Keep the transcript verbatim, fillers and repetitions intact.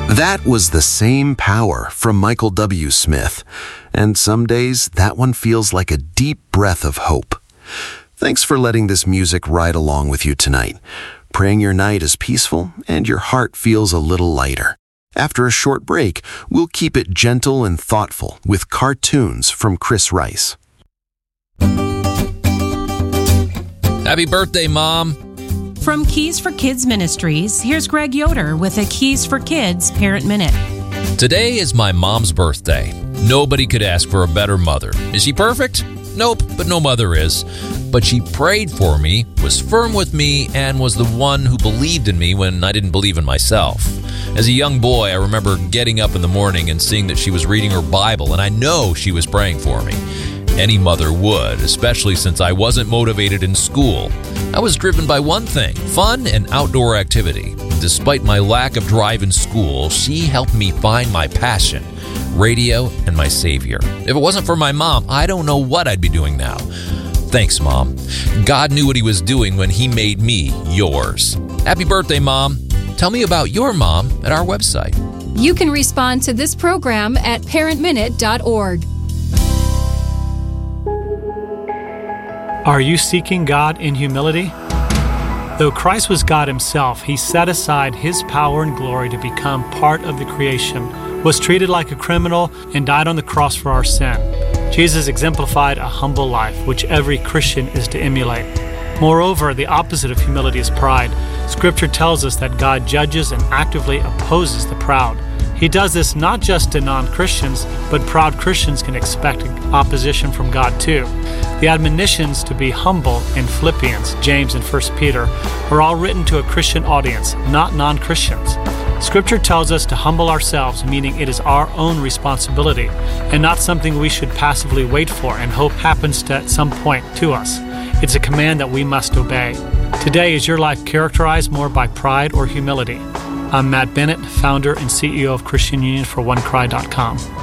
That was The Same Power from Michael W. Smith, and some days that one feels like a deep breath of hope. Thanks for letting this music ride along with you tonight. Praying your night is peaceful and your heart feels a little lighter. After a short break, we'll keep it gentle and thoughtful with cartoons from Chris Rice. Happy birthday, Mom. From Keys for Kids Ministries, here's Greg Yoder with a Keys for Kids Parent Minute. Today is my mom's birthday. Nobody could ask for a better mother. Is she perfect? Nope, but no mother is. But she prayed for me, was firm with me, and was the one who believed in me when I didn't believe in myself. As a young boy, I remember getting up in the morning and seeing that she was reading her Bible, and I know she was praying for me. Any mother would, especially since I wasn't motivated in school. I was driven by one thing, fun and outdoor activity. Despite my lack of drive in school, she helped me find my passion, radio, and my savior. If it wasn't for my mom, I don't know what I'd be doing now. Thanks, Mom. God knew what he was doing when he made me yours. Happy birthday, Mom. Tell me about your mom at our website. You can respond to this program at parent minute dot org. Are you seeking God in humility? Though Christ was God himself, he set aside his power and glory to become part of the creation, was treated like a criminal, and died on the cross for our sin. Jesus exemplified a humble life, which every Christian is to emulate. Moreover, the opposite of humility is pride. Scripture tells us that God judges and actively opposes the proud. He does this not just to non-Christians, but proud Christians can expect opposition from God too. The admonitions to be humble in Philippians, James, and First Peter are all written to a Christian audience, not non-Christians. Scripture tells us to humble ourselves, meaning it is our own responsibility and not something we should passively wait for and hope happens to, at some point to us. It's a command that we must obey. Today, is your life characterized more by pride or humility? I'm Matt Bennett, founder and C E O of Christian Union for one cry dot com.